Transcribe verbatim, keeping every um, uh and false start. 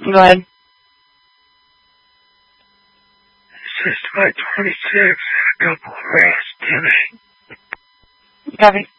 Go ahead. It's just about twenty-six, a couple of rats, Timmy. Copy.